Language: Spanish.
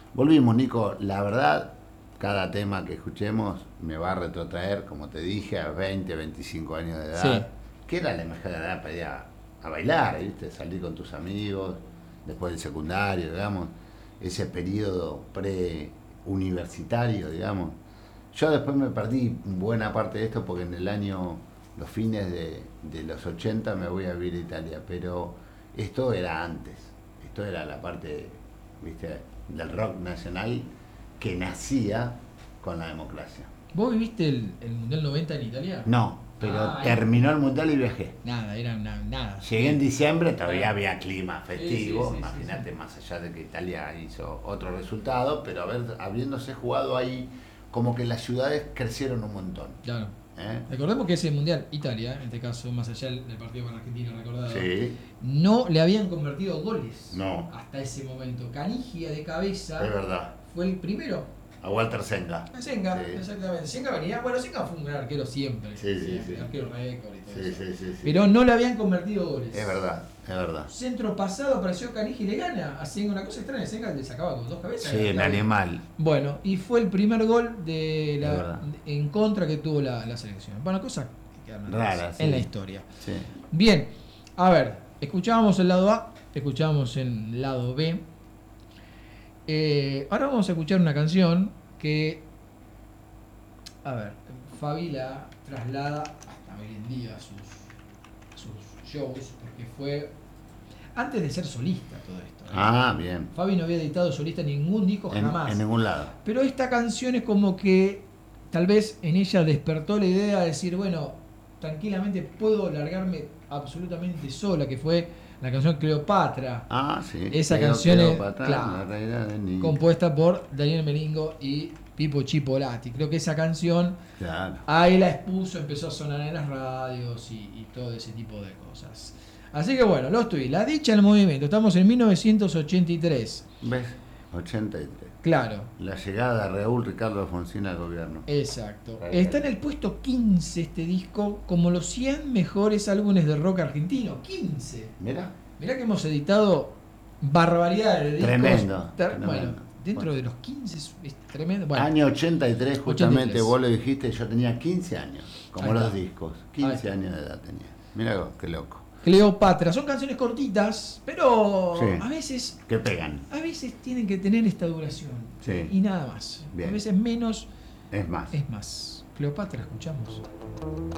Volvimos, Nico. La verdad, cada tema que escuchemos me va a retrotraer, como te dije, a 20, 25 años de Sí. edad, que era la mejor edad para ir a bailar, ¿viste? Salir con tus amigos, después del secundario, digamos, ese periodo pre-universitario, digamos. Yo después me perdí buena parte de esto porque en el año, los fines de los 80 me voy a vivir a Italia, pero esto era antes, esto era la parte, ¿viste? Del rock nacional que nacía con la democracia. ¿Vos viviste el Mundial 90 en Italia? No, pero Ah, terminó el mundial y viajé. nada, era nada. Llegué en diciembre, todavía había clima festivo, Sí, sí, sí, imagínate, sí. más allá de que Italia hizo otro resultado, pero habiéndose jugado ahí, como que las ciudades crecieron un montón. Claro. ¿Eh? Recordemos que ese Mundial, Italia, en este caso, más allá del partido con Argentina recordado, Sí, no le habían convertido goles no, hasta ese momento. Canigia de cabeza es verdad. fue el primero. A Walter Senga. Senga, Sí. exactamente. Senga venía, bueno, Senga fue un gran arquero siempre. Sí. Arquero récord y todo eso. Sí. Pero no le habían convertido goles. Es verdad, es verdad. Centro pasado apareció Canigia y le gana. Haciendo una cosa extraña, Senga le sacaba con dos cabezas. Sí, el animal. Bueno, y fue el primer gol Es verdad. en contra que tuvo la selección. Bueno, cosas que quedan Raras, en sí. la historia. Sí. Bien, a ver, escuchábamos el lado A, escuchábamos el lado B. Ahora vamos a escuchar una canción que, a ver, Fabi la traslada hasta hoy en día a sus shows, porque fue antes de ser solista todo esto. Ah, bien. Fabi no había editado solista ningún disco jamás. En ningún lado. Pero esta canción es como que tal vez en ella despertó la idea de decir, bueno, tranquilamente puedo largarme absolutamente sola, que fue la canción Cleopatra. Ah, sí. Esa canción es, Cleopatra, claro, la reina de Nick. compuesta por Daniel Melingo y Pipo Chipolati. Creo que esa canción Claro. ahí la expuso, empezó a sonar en las radios y todo ese tipo de cosas. Así que bueno, los tweets, la dicha del movimiento, estamos en 1983. ¿Ves? 83. Claro, La llegada de Raúl Ricardo Alfonsín al gobierno. exacto. Ahí Está está. en el puesto 15 este disco, como los 100 mejores álbumes de rock argentino. 15. Mira. Mirá que hemos editado barbaridades de discos. Tremendo, Bueno, tremendo. dentro Bueno. de los 15 es tremendo. Bueno, Año 83, justamente 83. vos lo dijiste, yo tenía 15 años, como Ahí los está. discos. Ahí 15 está. años de edad tenía. Mira vos, qué loco. Cleopatra. Son canciones cortitas, pero Sí. a Que pegan. veces tienen que tener esta duración. Sí. Y nada más. Bien. A veces menos Es más. es más. Cleopatra, escuchamos.